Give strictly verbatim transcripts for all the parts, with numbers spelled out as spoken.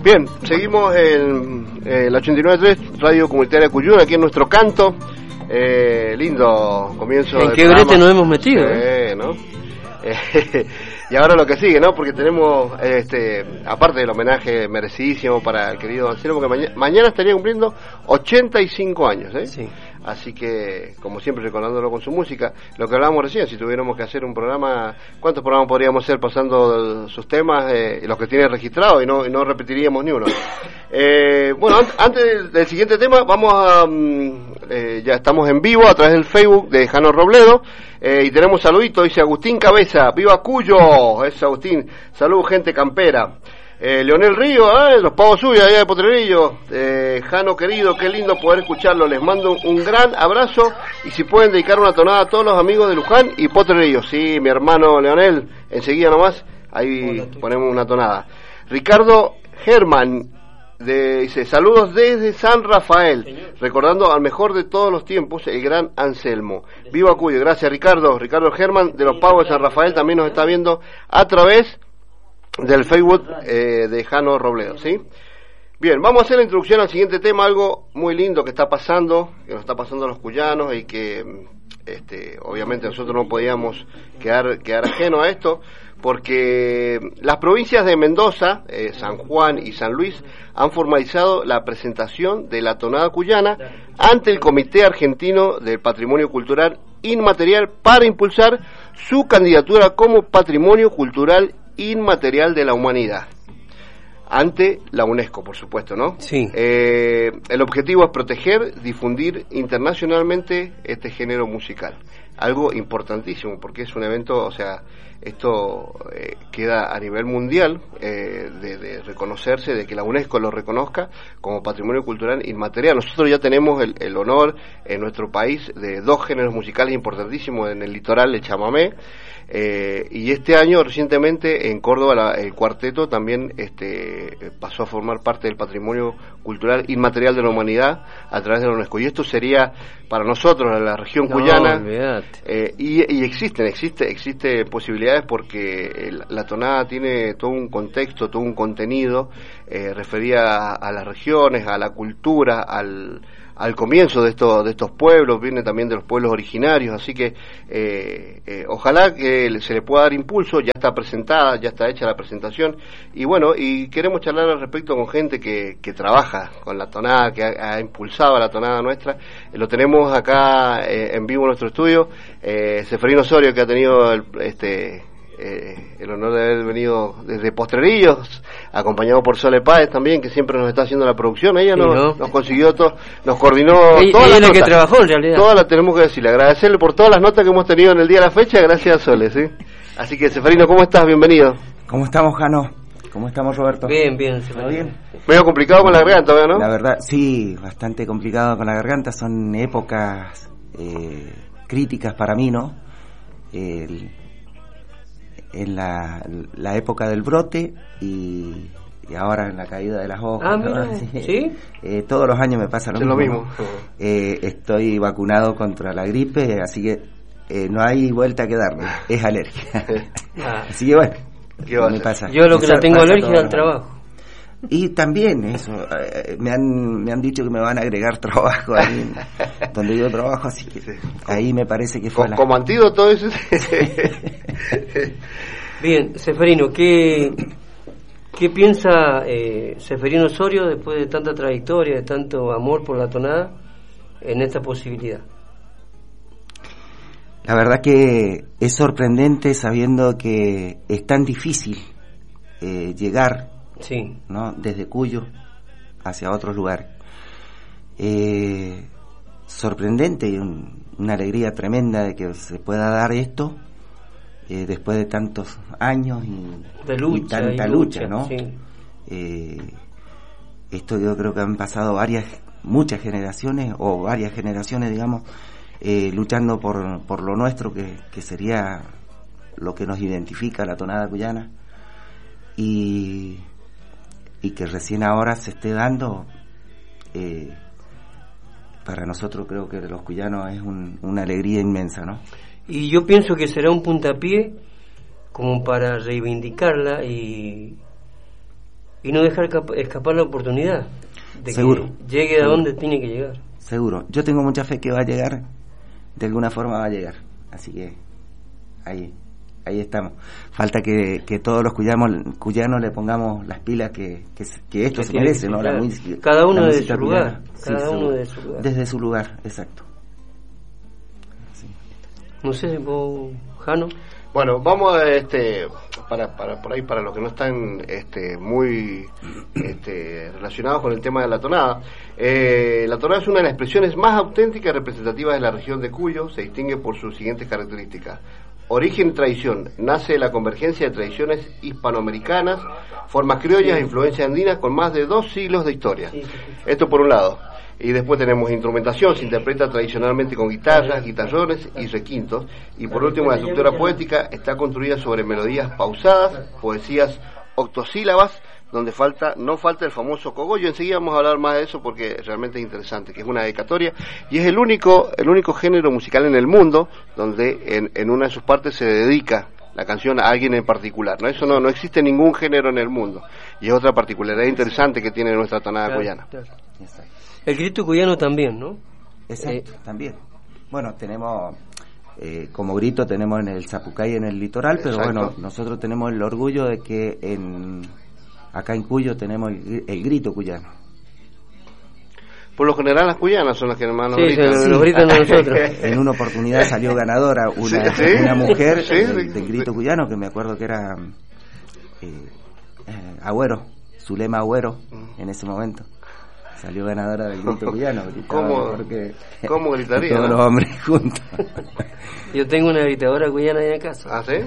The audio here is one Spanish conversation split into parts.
Bien, seguimos en eh, la ochenta y nueve punto tres, Radio Comunitaria de Cuyuna, aquí en nuestro canto. Eh, lindo comienzo. ¿En qué brete nos hemos metido? Eh, ¿no? Eh, y ahora lo que sigue, ¿no? Porque tenemos, este, aparte del homenaje merecidísimo para el querido Anselmo, que mañana, mañana estaría cumpliendo ochenta y cinco años, ¿eh? Sí. Así que, como siempre, recordándolo con su música, lo que hablábamos recién, si tuviéramos que hacer un programa, ¿cuántos programas podríamos hacer pasando sus temas, eh, los que tiene registrados, y no, y no repetiríamos ni uno? Eh, bueno, an- antes del, del siguiente tema, vamos a, um, eh, ya estamos en vivo a través del Facebook de Jano Robledo, eh, y tenemos saluditos, dice Agustín Cabeza, ¡viva Cuyo! Es Agustín, salud gente campera. Eh, Leonel Río, eh, los pavos suyos allá de Potrerillo, eh, Jano querido, qué lindo poder escucharlo, les mando un, un gran abrazo, y si pueden dedicar una tonada a todos los amigos de Luján y Potrerillo. Sí, mi hermano Leonel, enseguida nomás, ahí ponemos una tonada. Ricardo Germán, de, dice, saludos desde San Rafael, recordando al mejor de todos los tiempos, el gran Anselmo. Viva Cuyo, gracias Ricardo. Ricardo Germán, de los pavos de San Rafael, también nos está viendo a través del Facebook eh, de Jano Robledo, ¿sí? Bien, vamos a hacer la introducción al siguiente tema, algo muy lindo que está pasando, que nos está pasando a los cuyanos y que, este, obviamente nosotros no podíamos quedar, quedar ajeno a esto, porque las provincias de Mendoza, eh, San Juan y San Luis han formalizado la presentación de la tonada cuyana ante el Comité Argentino del Patrimonio Cultural Inmaterial para impulsar su candidatura como Patrimonio Cultural Inmaterial de la Humanidad ante la UNESCO, por supuesto, ¿no? Sí. Eh, el objetivo es proteger, difundir internacionalmente este género musical, algo importantísimo porque es un evento, o sea, esto eh, queda a nivel mundial, eh, de, de reconocerse, de que la UNESCO lo reconozca como Patrimonio Cultural Inmaterial. Nosotros ya tenemos el, el honor en nuestro país de dos géneros musicales importantísimos en el litoral, el chamamé, eh, y este año recientemente en Córdoba la, el cuarteto también este, pasó a formar parte del Patrimonio Cultural Inmaterial de la Humanidad a través de la UNESCO, y esto sería para nosotros, la región no, cuyana, eh, y, y existen, existe, existe posibilidades porque el, la tonada tiene todo un contexto, todo un contenido eh, referida a, a las regiones, a la cultura, al, al comienzo de estos de estos pueblos, viene también de los pueblos originarios, así que eh, eh, ojalá que se le pueda dar impulso. Ya está presentada, ya está hecha la presentación, y bueno, y queremos charlar al respecto con gente que, que trabaja con la tonada, que ha, ha impulsado la tonada nuestra. Eh, lo tenemos acá eh, en vivo en nuestro estudio, eh, Seferino Osorio, que ha tenido el, este Eh, el honor de haber venido desde Potrerillos, acompañado por Sole Páez también, que siempre nos está haciendo la producción. Ella sí, nos, ¿no? nos consiguió todo, nos coordinó ella, todas ella las es la notas, que trabajó en realidad. Todas las tenemos que decirle, agradecerle por todas las notas que hemos tenido en el día de la fecha, gracias a Sole, ¿sí? Así que, Seferino, ¿cómo estás? Bienvenido. ¿Cómo estamos, Jano? ¿Cómo estamos, Roberto? Bien, bien, ¿Todo bien? Medio complicado con la garganta, ¿no? La verdad, sí, bastante complicado con la garganta, son épocas eh, críticas para mí, ¿no? El en la, la época del brote y, y ahora en la caída de las hojas. Ah, ¿no? mira, Sí. ¿sí? Eh, todos los años me pasa lo es mismo. lo mismo. ¿no? Eh, estoy vacunado contra la gripe, así que eh, no hay vuelta que darme, es alergia. Ah. Así que bueno, ¿Qué va a me hacer? pasa. Yo lo que Eso la tengo pasa alergia todos al los trabajo. años. Y también eso, eh, me han me han dicho que me van a agregar trabajo ahí donde yo trabajo, así que ahí me parece que fue Co- la... como antídoto eso. Bien, Seferino, ¿qué, qué piensa eh, Seferino Osorio después de tanta trayectoria, de tanto amor por la tonada, en esta posibilidad? La verdad que es sorprendente sabiendo que es tan difícil eh, llegar, sí, ¿no? Desde Cuyo hacia otros lugares. Eh, sorprendente y un, una alegría tremenda de que se pueda dar esto eh, después de tantos años y, de lucha, y tanta y lucha, lucha, ¿no? sí. Eh, esto yo creo que han pasado varias, muchas generaciones o varias generaciones, digamos, eh, luchando por, por lo nuestro, que, que sería lo que nos identifica, la tonada cuyana, y, y que recién ahora se esté dando, eh, para nosotros creo que los cuyanos es un, una alegría inmensa, ¿no? Y yo pienso que será un puntapié como para reivindicarla y y no dejar escapar la oportunidad de Seguro. que llegue a donde tiene que llegar. Seguro. Yo tengo mucha fe que va a llegar, de alguna forma va a llegar. Así que ahí ahí estamos. Falta que, que todos los cuyanos, cuyanos le pongamos las pilas que, que, que esto Que se tiene merece, que ¿no? ser, La claro. música, Cada uno la desde música su lugar, cuyana. cada Sí, uno desde su lugar. Desde su lugar, exacto. Sí. No sé, vos, Jano. Bueno, vamos a, este, para, para, por ahí, para los que no están este, muy este, relacionados con el tema de la tonada. Eh, la tonada es una de las expresiones más auténticas y representativas de la región de Cuyo. Se distingue por sus siguientes características. Origen y tradición. Nace de la convergencia de tradiciones hispanoamericanas, formas criollas e influencias andinas con más de dos siglos de historia. Esto por un lado. Y después tenemos instrumentación, se interpreta tradicionalmente con guitarras, guitarrones y requintos. Y por último, la estructura poética está construida sobre melodías pausadas, poesías octosílabas, donde falta no falta el famoso cogollo. Enseguida vamos a hablar más de eso porque realmente es interesante, que es una dedicatoria y es el único el único género musical en el mundo donde en, en una de sus partes se dedica la canción a alguien en particular, ¿no? Eso no no existe ningún género en el mundo y es otra particularidad interesante que tiene nuestra tonada Claro, cuyana. claro. El grito cuyano también, ¿no? Exacto, Eh, también. Bueno, tenemos, eh, como grito tenemos en el Zapucay, en el litoral, pero Exacto. bueno, nosotros tenemos el orgullo de que en acá en Cuyo tenemos el, el grito cuyano. Por lo general las cuyanas son las que más nos Sí, gritan. se nos gritan a nosotros. En una oportunidad salió ganadora una, Sí, sí. una mujer Sí, del, sí. del grito cuyano, que me acuerdo que era eh, eh, Agüero, Zulema Agüero, en ese momento. Salió ganadora del grito cuyano. Gritaba ¿Cómo- mejor que- cómo gritaría, que todos no? los hombres juntos. Yo tengo una gritadora cuyana ahí en casa. ¿Ah, sí?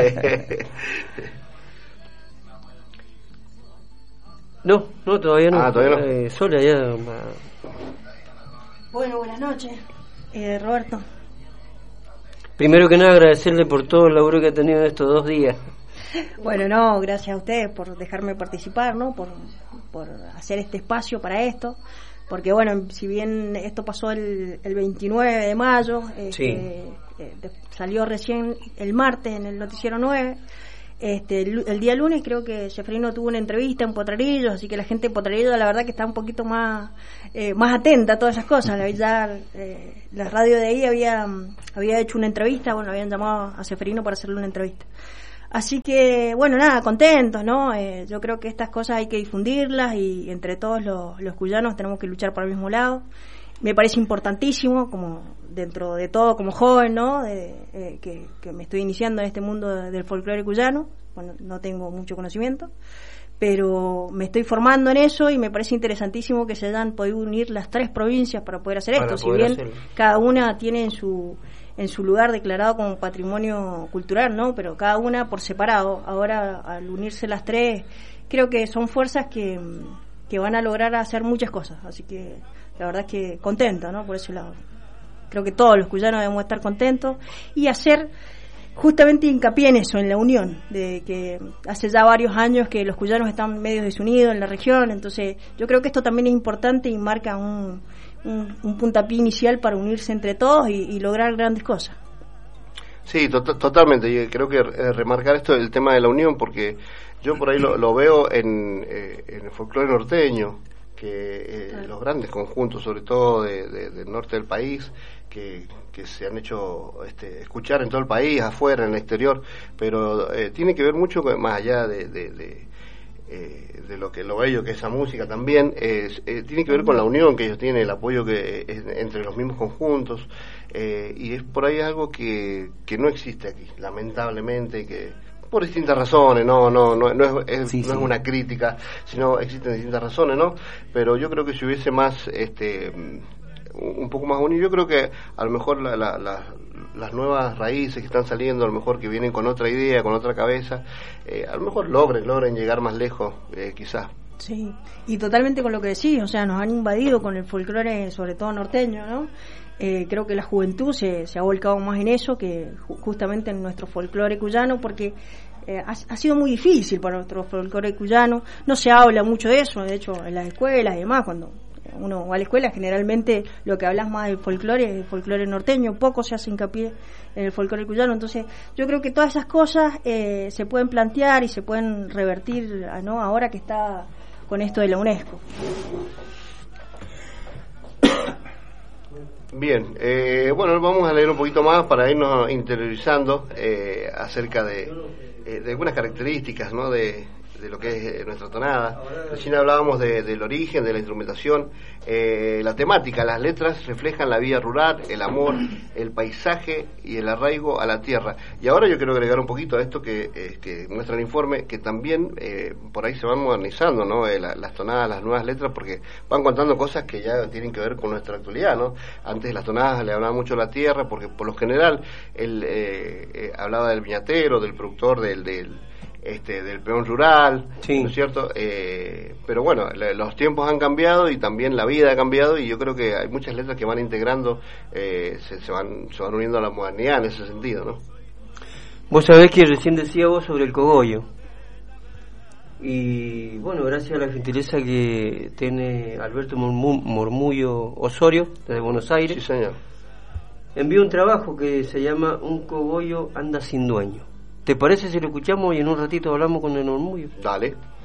No, no, todavía no. Ah, todavía no. Eh, sola ya. va. Bueno, buenas noches, eh, Roberto. Primero que nada agradecerle por todo el laburo que ha tenido estos dos días. Bueno, no, gracias a ustedes por dejarme participar, ¿no? Por, por hacer este espacio para esto. Porque, bueno, si bien esto pasó el, el veintinueve de mayo, este, Sí. eh, de- salió recién el martes en el Noticiero nueve. Este, el, el día lunes creo que Ceferino tuvo una entrevista en Potrerillos, así que la gente de Potrerillos la verdad que está un poquito más eh, más atenta a todas esas cosas. La, ya, eh, la radio de ahí había, había hecho una entrevista, bueno, habían llamado a Ceferino para hacerle una entrevista. Así que, bueno, nada, contentos, ¿no? Eh, yo creo que estas cosas hay que difundirlas y entre todos los, los cuyanos tenemos que luchar para el mismo lado. Me parece importantísimo, como dentro de todo, como joven, ¿no? De, eh, que, que me estoy iniciando en este mundo de- del folclore cuyano. Bueno, no tengo mucho conocimiento, pero me estoy formando en eso y me parece interesantísimo que se hayan podido unir las tres provincias para poder hacer Para esto. Si poder bien hacerlo. cada una tiene en su en su lugar declarado como patrimonio cultural, ¿no? Pero cada una por separado. Ahora, al unirse las tres, creo que son fuerzas que, que van a lograr hacer muchas cosas. Así que la verdad es que contenta, ¿no? Por ese lado. Creo que todos los cuyanos debemos estar contentos y hacer justamente hincapié en eso, en la unión, de que hace ya varios años que los cuyanos están medio desunidos en la región. Entonces yo creo que esto también es importante y marca un, un, un puntapié inicial para unirse entre todos y, y lograr grandes cosas. Sí, to- totalmente. Yo creo que eh, remarcar esto del tema de la unión, porque yo por ahí lo, lo veo en, eh, en el folclore norteño, que eh, Claro. los grandes conjuntos, sobre todo de, de- del norte del país, que, que se han hecho este, escuchar en todo el país, afuera, en el exterior, pero eh, tiene que ver mucho con- más allá de, de, de, eh, de lo que lo bello que es esa música también, es, eh, tiene que ver con la unión que ellos tienen, el apoyo que es entre los mismos conjuntos, eh, y es por ahí algo que, que no existe aquí, lamentablemente, que por distintas razones, no no no, no es, es- Sí, no sí. es una crítica, sino existen distintas razones, ¿no? Pero yo creo que si hubiese más, este, un poco más unido, yo creo que a lo mejor la, la, la, las nuevas raíces que están saliendo, a lo mejor que vienen con otra idea, con otra cabeza, eh, a lo mejor logren, logren llegar más lejos, eh, quizás. Sí, y totalmente con lo que decís, o sea, nos han invadido con el folclore, sobre todo norteño, ¿no? Eh, creo que la juventud se, se ha volcado más en eso que ju- justamente en nuestro folclore cuyano, porque eh, ha, ha sido muy difícil para nuestro folclore cuyano, no se habla mucho de eso, de hecho en las escuelas y demás, cuando uno va a la escuela, generalmente lo que hablas más del folclore es el folclore norteño, poco se hace hincapié en el folclore cuyano. Entonces yo creo que todas esas cosas eh, se pueden plantear y se pueden revertir, ¿no?, ahora que está con esto de la UNESCO. Bien, eh, bueno, vamos a leer un poquito más para irnos interiorizando eh, acerca de, eh, de algunas características, ¿no?, de, de lo que es nuestra tonada. Recién hablábamos de, del origen, de la instrumentación, eh, la temática, las letras reflejan la vida rural, el amor, el paisaje y el arraigo a la tierra. Y ahora yo quiero agregar un poquito a esto que, eh, que muestra el informe, que también eh, por ahí se van modernizando, ¿no?, eh, la, las tonadas, las nuevas letras, porque van contando cosas que ya tienen que ver con nuestra actualidad, ¿no? Antes las tonadas le hablaban mucho a la tierra, porque por lo general él eh, eh, hablaba del viñatero, del productor, del... del Este, del peón rural, sí, ¿no es cierto? Eh, pero bueno, le, los tiempos han cambiado y también la vida ha cambiado, y yo creo que hay muchas letras que van integrando, eh, se, se van se van uniendo a la modernidad en ese sentido, ¿no? Vos sabés que recién decía vos sobre el cogollo, y bueno, gracias a la gentileza que tiene Alberto Murmullo Osorio, desde Buenos Aires, sí, señor, envió un trabajo que se llama Un cogollo anda sin dueño. ¿Te parece si lo escuchamos y en un ratito hablamos con el Murmullo? Dale.